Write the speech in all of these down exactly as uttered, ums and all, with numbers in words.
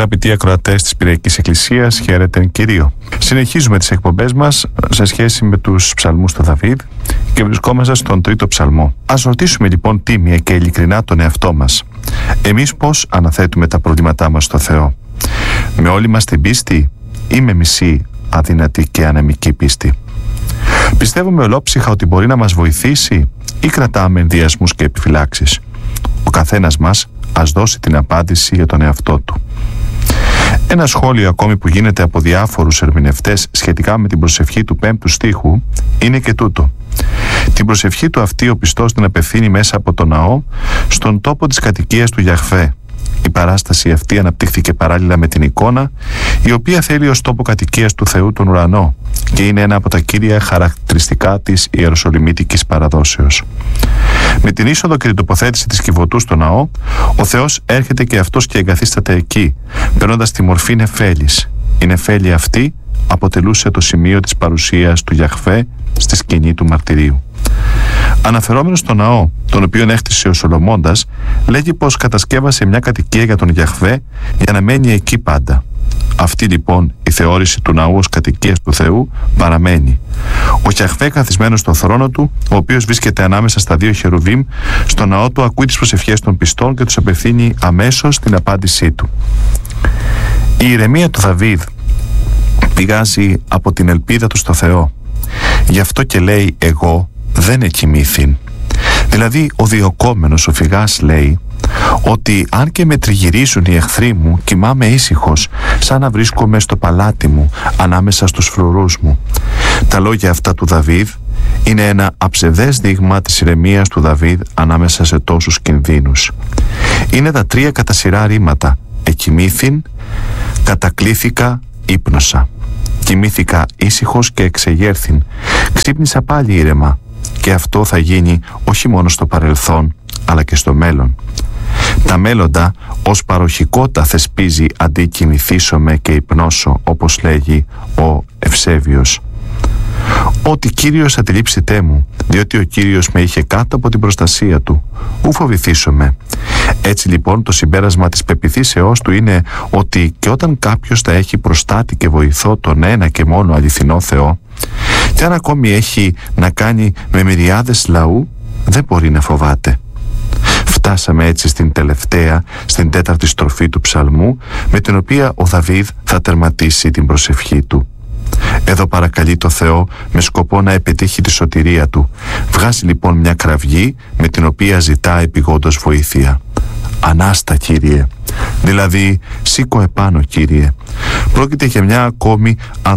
Αγαπητοί ακροατές της Πυριακής Εκκλησίας, χαίρετε εν Κυρίω. Συνεχίζουμε τις εκπομπές μας σε σχέση με τους ψαλμούς του Δαβίδ και βρισκόμαστε στον τρίτο ψαλμό. Ας ρωτήσουμε λοιπόν τίμια και ειλικρινά τον εαυτό μας. Εμείς πώς αναθέτουμε τα προβλήματά μας στο Θεό? Με όλη μας την πίστη ή με μισή, αδυνατή και ανεμική πίστη? Πιστεύουμε ολόψυχα ότι μπορεί να μας βοηθήσει ή κρατάμε ενδιασμούς και επιφυλάξεις? Ο καθένας μας ας δώσει την απάντηση για τον εαυτό του. Ένα σχόλιο ακόμη που γίνεται από διάφορους ερμηνευτές σχετικά με την προσευχή του πέμπτου στίχου είναι και τούτο. Την προσευχή του αυτή ο πιστός την απευθύνει μέσα από το ναό στον τόπο της κατοικίας του Γιαχβέ. Η παράσταση αυτή αναπτύχθηκε παράλληλα με την εικόνα, η οποία θέλει ως τόπο κατοικίας του Θεού τον ουρανό και είναι ένα από τα κύρια χαρακτηριστικά της Ιεροσολυμίτικης παραδόσεως. Με την είσοδο και την τοποθέτηση της Κιβωτού στο ναό, ο Θεός έρχεται και αυτός και εγκαθίσταται εκεί, παίρνοντας τη μορφή νεφέλης. Η νεφέλη αυτή αποτελούσε το σημείο της παρουσίας του Γιαχβέ στη σκηνή του μαρτυρίου. Αναφερόμενος στο ναό, τον οποίον έκτισε ο Σολομώντας, λέγει πως κατασκεύασε μια κατοικία για τον Γιαχβέ για να μένει εκεί πάντα. Αυτή λοιπόν η θεώρηση του ναού ως κατοικίας του Θεού παραμένει. Ο Γιαχβέ καθισμένος στον θρόνο του, ο οποίος βρίσκεται ανάμεσα στα δύο χερουβίμ, στο ναό του ακούει τις προσευχές των πιστών και τους απευθύνει αμέσως την απάντησή του. Η ηρεμία του Δαβίδ πηγάζει από την ελπίδα του στο Θεό. Γι' αυτό και λέει «εγώ δεν εκοιμήθην». Δηλαδή ο διοκόμενος, ο φυγάς λέει ότι αν και με τριγυρίζουν οι εχθροί μου, κοιμάμαι ήσυχος, σαν να βρίσκομαι στο παλάτι μου, ανάμεσα στους φρουρούς μου. Τα λόγια αυτά του Δαβίδ είναι ένα αψευδές δείγμα της ηρεμίας του Δαβίδ ανάμεσα σε τόσους κινδύνους. Είναι τα τρία κατά σειρά ρήματα. Εκοιμήθην, κατακλήθηκα, ύπνοσα. Κοιμήθηκα ήσυχος και εξεγέρθην. Ξύπνησα πάλι ήρεμα. Και αυτό θα γίνει όχι μόνο στο παρελθόν, αλλά και στο μέλλον. Τα μέλλοντα ως παροχικότητα θεσπίζει αντί κοιμηθήσομαι και υπνώσω, όπως λέγει ο Ευσέβιος. Ότι Κύριος ατελείψητέ μου, διότι ο Κύριος με είχε κάτω από την προστασία του. Ου φοβηθήσομαι. Έτσι λοιπόν το συμπέρασμα της πεποιθήσεώς του είναι ότι και όταν κάποιος θα έχει προστάτη και βοηθό τον ένα και μόνο αληθινό Θεό, και αν ακόμη έχει να κάνει με μυριάδες λαού, δεν μπορεί να φοβάται. Φτάσαμε έτσι στην τελευταία, στην τέταρτη στροφή του ψαλμού, με την οποία ο Δαβίδ θα τερματίσει την προσευχή του. Εδώ παρακαλεί το Θεό με σκοπό να επιτύχει τη σωτηρία του. Βγάζει λοιπόν μια κραυγή με την οποία ζητά επιγόντως βοήθεια. Ανάστα, Κύριε. Δηλαδή, σήκω επάνω, Κύριε. Πρόκειται για μια ακόμη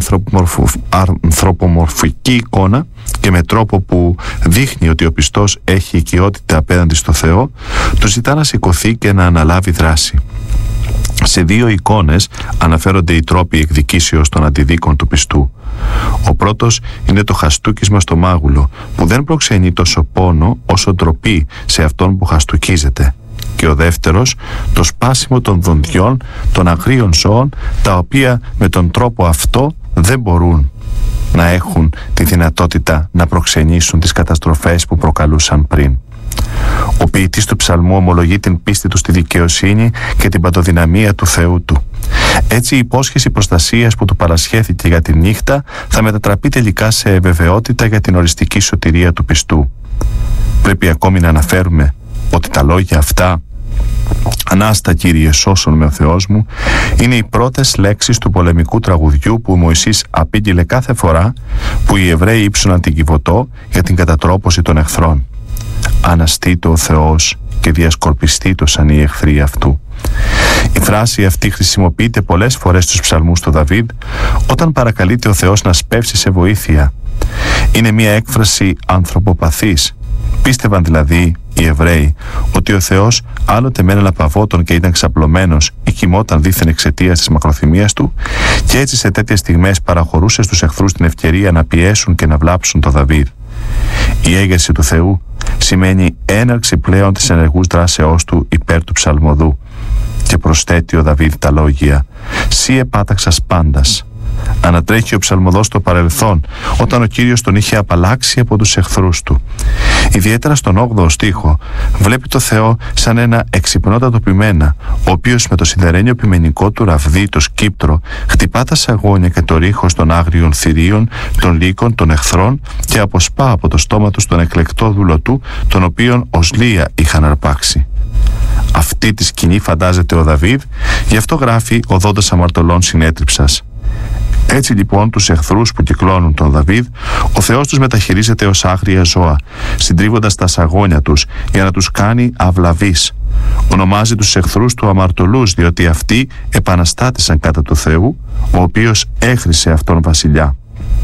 ανθρωπομορφική εικόνα και με τρόπο που δείχνει ότι ο πιστός έχει οικειότητα απέναντι στο Θεό, του ζητά να σηκωθεί και να αναλάβει δράση. Σε δύο εικόνες αναφέρονται οι τρόποι εκδικήσεως των αντιδίκων του πιστού. Ο πρώτος είναι το χαστούκισμα στο μάγουλο, που δεν προξενεί τόσο πόνο όσο ντροπή σε αυτόν που χαστούκίζεται. Και ο δεύτερος, το σπάσιμο των δοντιών των αγρίων ζώων, τα οποία με τον τρόπο αυτό δεν μπορούν να έχουν τη δυνατότητα να προξενήσουν τις καταστροφές που προκαλούσαν πριν. Ο ποιητής του ψαλμού ομολογεί την πίστη του στη δικαιοσύνη και την παντοδυναμία του Θεού του. Έτσι η υπόσχεση προστασίας που του παρασχέθηκε για τη νύχτα θα μετατραπεί τελικά σε βεβαιότητα για την οριστική σωτηρία του πιστού. Πρέπει ακόμη να αναφέρουμε ότι τα λόγια αυτά «Ανάστα, Κύριε, σώσον με ο Θεός μου» είναι οι πρώτες λέξεις του πολεμικού τραγουδιού που ο Μωυσής απήγγειλε κάθε φορά που οι Εβραίοι ύψωναν την Κιβωτό για την κατατρόπωση των εχθρών. «Αναστήτω ο Θεός και διασκορπιστήτωσαν οι εχθροί αυτού». Η φράση αυτή χρησιμοποιείται πολλές φορές στους ψαλμούς του Δαβίδ όταν παρακαλείται ο Θεός να σπεύσει σε βοήθεια. Είναι μια έκφραση ανθρωποπαθής. Πίστευαν δηλαδή οι Εβραίοι ότι ο Θεός άλλοτε μεν ελαπαβόταν και ήταν ξαπλωμένος ή κοιμόταν δήθεν εξαιτίας της μακροθυμίας του, και έτσι σε τέτοιες στιγμές παραχωρούσε στους εχθρούς την ευκαιρία να πιέσουν και να βλάψουν τον Δαβίδ. Η έγκριση του Θεού σημαίνει έναρξη πλέον της ενεργούς δράσεώς του υπέρ του ψαλμοδού. Και προσθέτει ο Δαβίδ τα λόγια «Σύ επάταξας πάντας». Ανατρέχει ο ψαλμοδός στο παρελθόν, όταν ο Κύριος τον είχε απαλλάξει από τους εχθρούς του. Ιδιαίτερα στον όγδοο στίχο βλέπει το Θεό σαν ένα εξυπνότατο ποιμένα, ο οποίος με το σιδερένιο ποιμενικό του ραβδί, το σκύπτρο, χτυπά τα σαγόνια και το ρίχος των άγριων θηρίων, των λύκων, των εχθρών και αποσπά από το στόμα του τον εκλεκτό δούλο του, τον οποίον ως Λία είχαν αρπάξει. Αυτή τη σκηνή φαντάζεται ο Δαβίδ, γι' αυτό γράφει «Οδόντας αμαρτωλών συνέτριψας». Έτσι λοιπόν τους εχθρούς που κυκλώνουν τον Δαβίδ, ο Θεός τους μεταχειρίζεται ως άγρια ζώα, συντρίβοντας τα σαγόνια τους για να τους κάνει αυλαβείς. Ονομάζει τους εχθρούς του αμαρτωλούς, διότι αυτοί επαναστάτησαν κατά του Θεού, ο οποίος έχρισε αυτόν βασιλιά.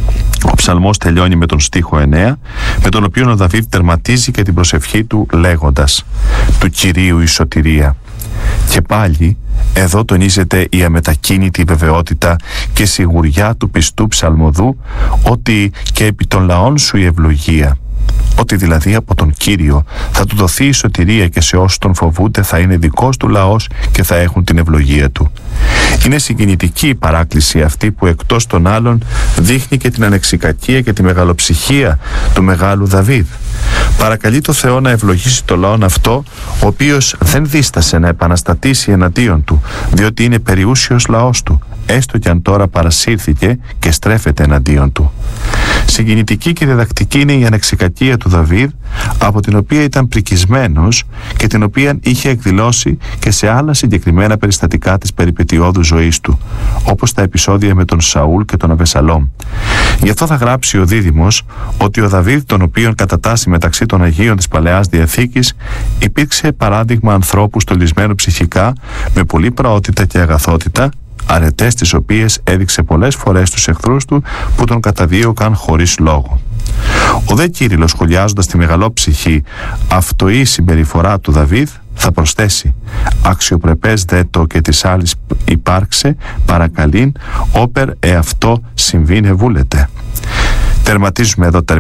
Ο ψαλμός τελειώνει με τον στίχο εννέα, με τον οποίο ο Δαβίδ τερματίζει και την προσευχή του λέγοντας «Του Κυρίου η σωτηρία». Και πάλι εδώ τονίζεται η αμετακίνητη βεβαιότητα και σιγουριά του πιστού ψαλμοδού ότι και επί των λαών σου η ευλογία, ότι δηλαδή από τον Κύριο θα του δοθεί η σωτηρία και σε όσους τον φοβούνται θα είναι δικός του λαός και θα έχουν την ευλογία του. Είναι συγκινητική η παράκληση αυτή που εκτός των άλλων δείχνει και την ανεξικακία και τη μεγαλοψυχία του μεγάλου Δαβίδ. Παρακαλεί το Θεό να ευλογήσει το λαόν αυτό, ο οποίος δεν δίστασε να επαναστατήσει εναντίον του, διότι είναι περιούσιος λαός του, έστω κι αν τώρα παρασύρθηκε και στρέφεται εναντίον του. Συγκινητική και διδακτική είναι η ανεξικακία του Δαβίδ, από την οποία ήταν πρικισμένος και την οποία είχε εκδηλώσει και σε άλλα συγκεκριμένα περιστατικά της περιπετειώδου ζωής του, όπως τα επεισόδια με τον Σαούλ και τον Αβεσαλόμ. Γι' αυτό θα γράψει ο Δίδυμος ότι ο Δαβίδ, τον οποίον κατατάσσει μεταξύ των Αγίων της Παλαιάς Διαθήκης, υπήρξε παράδειγμα ανθρώπου στολισμένου ψυχικά, με πολλή πραότητα και αγαθότητα, αρετές τις οποίες έδειξε πολλές φορές στους εχθρούς του που τον καταδίωκαν χωρίς λόγο. Ο δε Κύριλλος, σχολιάζοντας τη μεγαλόψυχη αυτοή συμπεριφορά του Δαβίδ, θα προσθέσει «Αξιοπρεπές δε το και της άλλης υπάρξε, παρακαλήν, όπερ εαυτό συμβήνε βούλετε». Τερματίζουμε εδώ.